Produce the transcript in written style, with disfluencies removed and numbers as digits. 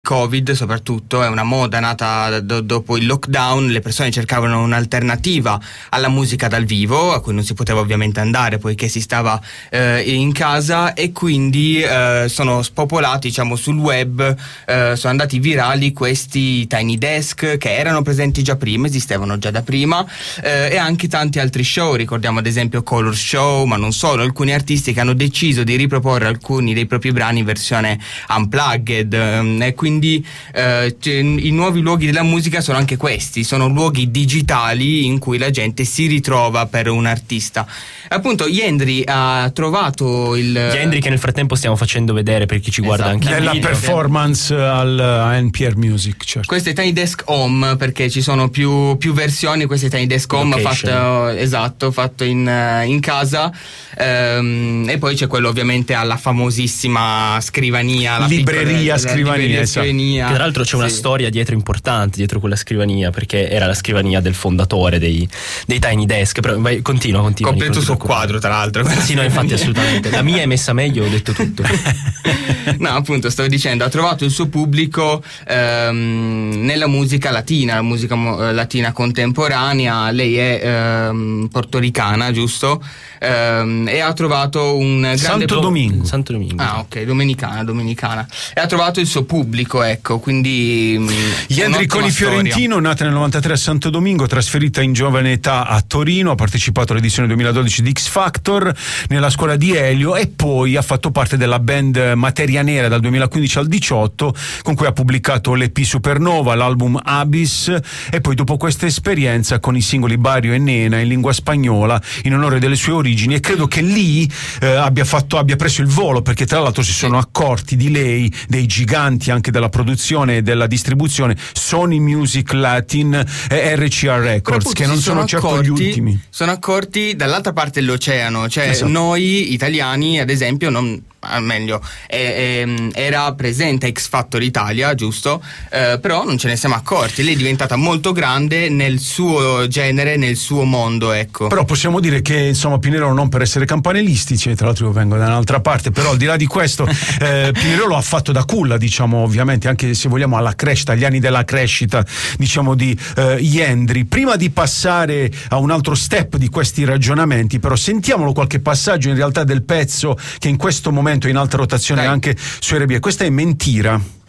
Covid soprattutto, è una moda nata dopo il lockdown. Le persone cercavano un'alternativa alla musica dal vivo, a cui non si poteva ovviamente andare poiché si stava in casa, e quindi sono spopolati, diciamo, sul web, sono andati virali questi Tiny Desk che erano presenti già prima, esistevano già da prima, e anche tanti altri show. Ricordiamo ad esempio Color Show, ma non solo, alcuni artisti che hanno deciso di riproporre alcuni dei propri brani in versione unplugged, e quindi i nuovi luoghi della musica sono anche questi, sono luoghi digitali in cui la gente si ritrova per un artista. Appunto Yendri ha trovato Yendri, che nel frattempo stiamo facendo vedere per chi ci guarda anche nella performance a NPR Music, certo. Questo è Tiny Desk Home, perché ci sono più versioni. Questo è Tiny Desk Home fatto in casa, e poi c'è quello ovviamente alla famosissima scrivania, la libreria scrivania. Che tra l'altro c'è una storia dietro importante, dietro quella scrivania, perché era la scrivania del fondatore dei Tiny Desk. Però vai, continua. Completo il suo quadro, tra l'altro. Sì, no, infatti, assolutamente. La mia è messa meglio, ho detto tutto. No, appunto, stavo dicendo, ha trovato il suo pubblico nella musica latina, la musica latina contemporanea. Lei è portoricana, giusto? E ha trovato un grande Santo Domingo. Ah, ok, domenicana. E ha trovato il suo pubblico, ecco, quindi Yendri Coni-Fiorentino, nata nel 93 a Santo Domingo, trasferita in giovane età a Torino, ha partecipato all'edizione 2012 di X Factor nella scuola di Elio, e poi ha fatto parte della band Materia Nera dal 2015 al 2018, con cui ha pubblicato l'EP Supernova, l'album Abyss, e poi dopo questa esperienza con i singoli Barrio e Nena in lingua spagnola in onore delle sue origini, e credo che lì abbia preso il volo, perché tra l'altro si sono accorti di lei dei giganti anche della produzione e della distribuzione, Sony Music Latin e RCA Records, che non sono certo gli ultimi. Sono accorti dall'altra parte dell'oceano, cioè esatto. Noi italiani ad esempio meglio, era presente a X Factor Italia, giusto? Però non ce ne siamo accorti. Lei è diventata molto grande nel suo genere, nel suo mondo, ecco. Però possiamo dire che, insomma, Pinerolo, non per essere campanilistici, tra l'altro io vengo da un'altra parte, però al di là di questo Pinerolo ha fatto da culla, diciamo, ovviamente, anche se vogliamo alla crescita, agli anni della crescita, diciamo, di Yendri. Prima di passare a un altro step di questi ragionamenti, però sentiamolo qualche passaggio in realtà del pezzo che in questo momento è in alta rotazione. Dai. Anche su RBE. Questa è Mentira.